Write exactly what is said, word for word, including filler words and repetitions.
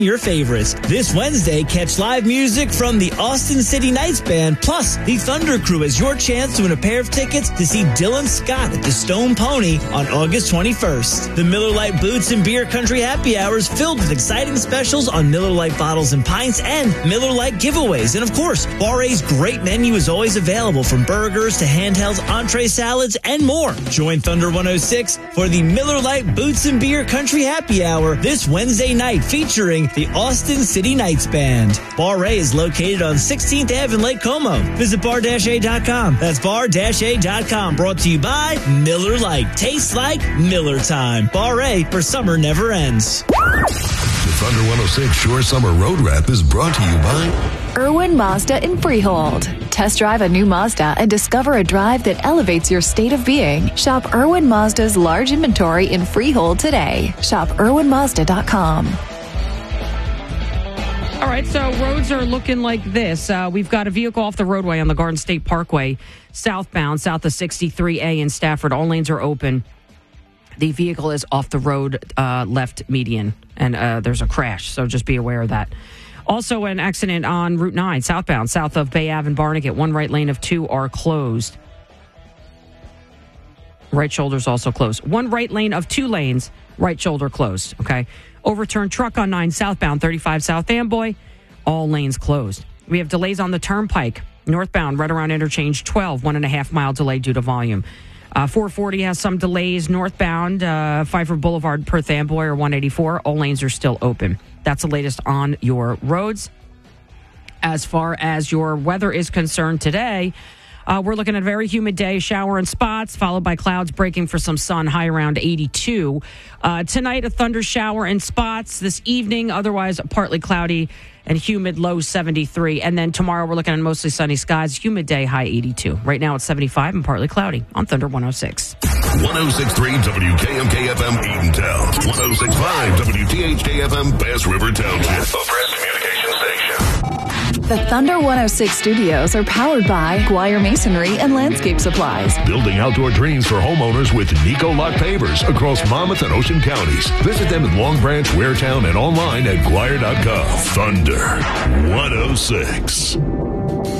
your favorites. This Wednesday, catch live music from the Austin City Knights Band, plus the Thunder Crew as your chance to win a pair of tickets to see Dylan Scott at the Stone Pony on August twenty-first. The Miller Lite Boots and Beer Country Happy Hour is filled with exciting specials on Miller Lite bottles and pints and Miller Lite giveaways. And of course, Bar A's great menu is always available, from burgers to handhelds, entree salads, and more. Join Thunder one oh six for the Miller Lite Boots and Beer Country Happy Hour this Wednesday night, featuring the Austin City Knights Band. Bar A is located on sixteenth Avenue in Lake Como. Visit bar a dot com. That's bar a dot com. Brought to you by Miller Lite. Tastes like Miller time. Bar A, for summer never ends. The Thunder one oh six Shore Summer Road Wrap is brought to you by Irwin Mazda in Freehold. Test drive a new Mazda and discover a drive that elevates your state of being. Shop Irwin Mazda's large inventory in Freehold today. Shop irwin mazda dot com. All right, so roads are looking like this. Uh, we've got a vehicle off the roadway on the Garden State Parkway, southbound, south of sixty-three A in Stafford. All lanes are open. The vehicle is off the road, uh, left median, and uh, there's a crash, so just be aware of that. Also, an accident on Route nine, southbound, south of Bay Ave and Barnegat. One right lane of two are closed. Right shoulder's also closed. One right lane of two lanes, right shoulder closed, okay? Overturned truck on nine southbound, thirty-five South Amboy, all lanes closed. We have delays on the turnpike, northbound, right around interchange twelve, one and a half mile delay due to volume. Uh, four forty has some delays northbound, uh, Pfeiffer Boulevard, Perth Amboy, or one eighty-four. All lanes are still open. That's the latest on your roads. As far as your weather is concerned today, Uh, we're looking at a very humid day, shower in spots, followed by clouds breaking for some sun, high around eighty-two. Uh, tonight, a thunder shower in spots. This evening, otherwise partly cloudy and humid, low seventy-three. And then tomorrow, we're looking at mostly sunny skies, humid day, high eighty-two. Right now, it's seventy-five and partly cloudy on Thunder one oh six. one oh six point three W K M K F M Eatontown. one oh six point five W T H K F M Bass River Township. A press communication station. The Thunder one oh six studios are powered by Guire Masonry and Landscape Supplies. Building outdoor dreams for homeowners with Nico Lock Pavers across Monmouth and Ocean counties. Visit them in Long Branch, Waretown, and online at Guire dot com. Thunder one oh six.